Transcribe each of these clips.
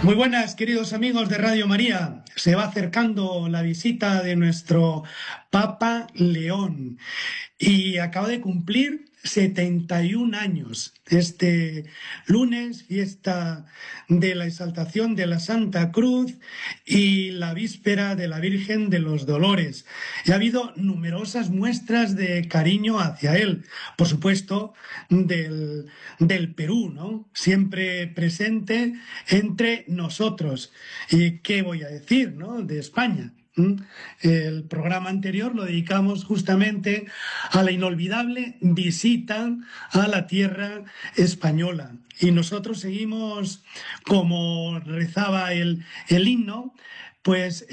Muy buenas, queridos amigos de Radio María. Se va acercando la visita de nuestro Papa León y acaba de cumplir 71 años. Este lunes, fiesta de la exaltación de la Santa Cruz y la víspera de la Virgen de los Dolores. Y ha habido numerosas muestras de cariño hacia él, por supuesto, del Perú, ¿no? Siempre presente entre nosotros. ¿Y qué voy a decir, ¿no? De España. El programa anterior lo dedicamos justamente a la inolvidable visita a la tierra española. Y nosotros seguimos, como rezaba el himno, pues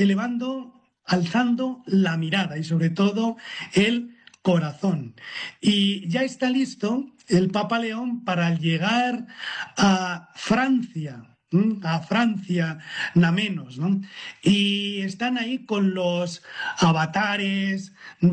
alzando la mirada y sobre todo el corazón. Y ya está listo el Papa León para llegar a Francia. A Francia, nada menos, ¿no? Y están ahí con los avatares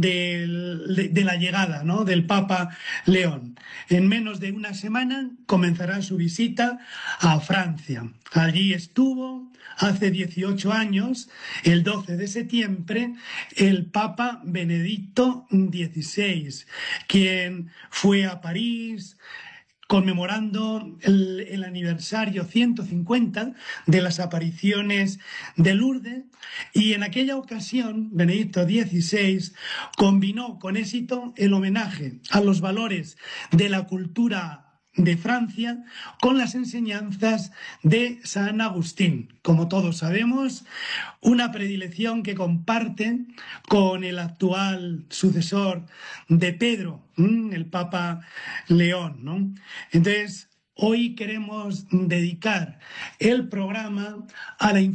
de la llegada, ¿no? Del Papa León. En menos de una semana comenzará su visita a Francia. Allí estuvo hace 18 años, el 12 de septiembre, el Papa Benedicto XVI, quien fue a París conmemorando el aniversario 150 de las apariciones de Lourdes, y en aquella ocasión Benedicto XVI combinó con éxito el homenaje a los valores de la cultura de Francia con las enseñanzas de San Agustín. Como todos sabemos, una predilección que comparte con el actual sucesor de Pedro, el Papa León, ¿no? Entonces, hoy queremos dedicar el programa a la